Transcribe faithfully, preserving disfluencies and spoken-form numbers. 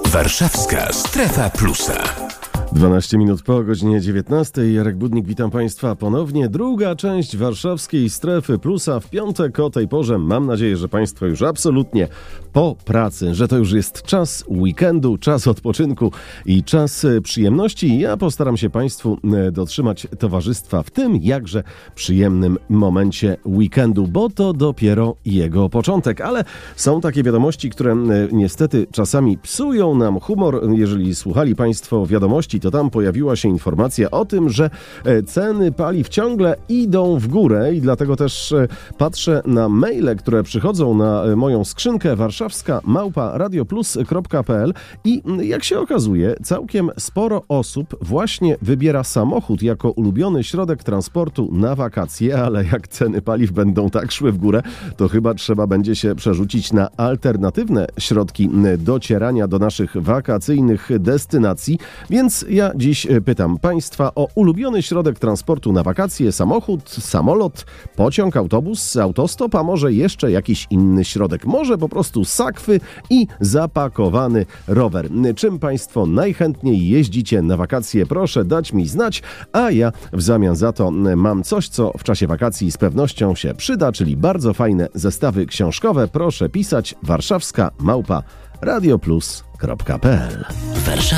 Warszawska Strefa Plusa. dwanaście minut po godzinie dziewiętnastej. Jarek Budnik, witam Państwa ponownie. Druga część Warszawskiej Strefy Plusa w piątek o tej porze. Mam nadzieję, że Państwo już absolutnie po pracy, że to już jest czas weekendu, czas odpoczynku i czas przyjemności. Ja postaram się Państwu dotrzymać towarzystwa w tym jakże przyjemnym momencie weekendu, bo to dopiero jego początek. Ale są takie wiadomości, które niestety czasami psują nam humor. Jeżeli słuchali Państwo wiadomości, to tam pojawiła się informacja o tym, że ceny paliw ciągle idą w górę i dlatego też patrzę na maile, które przychodzą na moją skrzynkę warszawska małpa radioplus kropka p l i jak się okazuje, całkiem sporo osób właśnie wybiera samochód jako ulubiony środek transportu na wakacje, ale jak ceny paliw będą tak szły w górę, to chyba trzeba będzie się przerzucić na alternatywne środki docierania do naszych wakacyjnych destynacji, więc ja dziś pytam Państwa o ulubiony środek transportu na wakacje: samochód, samolot, pociąg, autobus, autostop, a może jeszcze jakiś inny środek. Może po prostu sakwy i zapakowany rower. Czym Państwo najchętniej jeździcie na wakacje? Proszę dać mi znać, a ja w zamian za to mam coś, co w czasie wakacji z pewnością się przyda, czyli bardzo fajne zestawy książkowe. Proszę pisać warszawska małpa radioplus kropka p l.